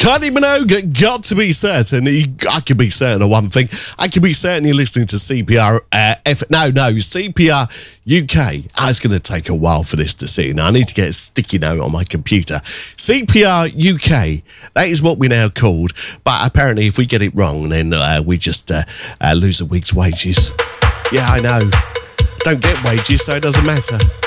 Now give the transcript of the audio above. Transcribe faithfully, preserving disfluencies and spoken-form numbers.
Kylie Minogue, got to be certain. I can be certain of one thing. I can be certain you're listening to C P R. Uh, F- no, no, C P R U K. Oh, it's going to take a while for this to see. Now, I need to get a sticky note on my computer. C P R U K. That is what we're now called. But apparently, if we get it wrong, then uh, we just uh, uh, lose a week's wages. Yeah, I know. Don't get wages, so it doesn't matter.